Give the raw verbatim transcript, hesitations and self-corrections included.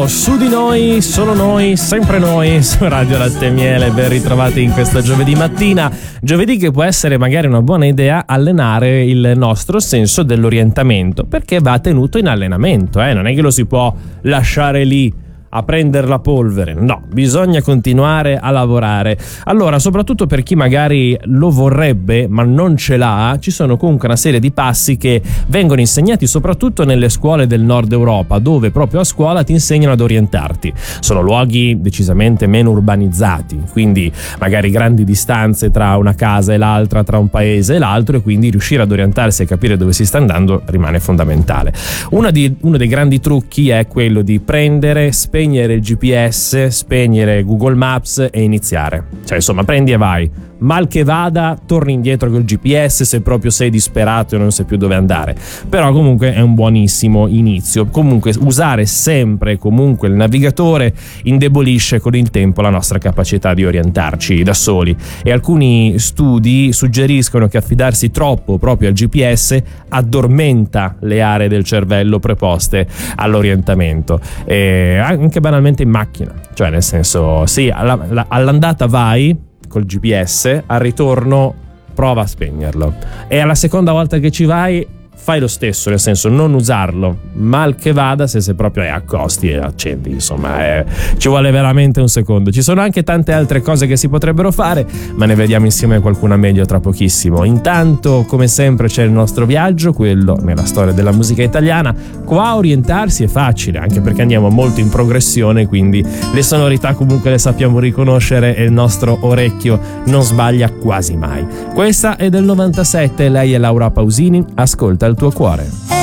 Su di noi, solo noi, sempre noi su Radio Latte e Miele. Ben ritrovati in questa giovedì mattina. Giovedì che può essere magari una buona idea allenare il nostro senso dell'orientamento, perché va tenuto in allenamento, eh? Non è che lo si può lasciare lì a prendere la polvere, no, bisogna continuare a lavorare. Allora, soprattutto per chi magari lo vorrebbe ma non ce l'ha, ci sono comunque una serie di passi che vengono insegnati soprattutto nelle scuole del nord Europa, dove proprio a scuola ti insegnano ad orientarti. Sono luoghi decisamente meno urbanizzati, quindi magari grandi distanze tra una casa e l'altra, tra un paese e l'altro, e quindi riuscire ad orientarsi e capire dove si sta andando rimane fondamentale. Una di, uno dei grandi trucchi è quello di prendere, spegnere il G P S, spegnere Google Maps e iniziare. Cioè, insomma, prendi e vai. Mal che vada, torni indietro col G P S se proprio sei disperato e non sai più dove andare. Però comunque è un buonissimo inizio. Comunque usare sempre comunque il navigatore indebolisce con il tempo la nostra capacità di orientarci da soli, e alcuni studi suggeriscono che affidarsi troppo proprio al G P S addormenta le aree del cervello preposte all'orientamento, e anche banalmente in macchina. Cioè, nel senso, sì, alla, all'andata vai col G P S, al ritorno prova a spegnerlo, e alla seconda volta che ci vai fai lo stesso, nel senso non usarlo, mal che vada, se sei proprio a costi e accendi, insomma, eh, ci vuole veramente un secondo. Ci sono anche tante altre cose che si potrebbero fare, ma ne vediamo insieme qualcuna meglio tra pochissimo. Intanto, come sempre, c'è il nostro viaggio, quello nella storia della musica italiana. Qua orientarsi è facile, anche perché andiamo molto in progressione, quindi le sonorità comunque le sappiamo riconoscere e il nostro orecchio non sbaglia quasi mai. Questa è del novantasette, lei è Laura Pausini, ascolta il tuo cuore.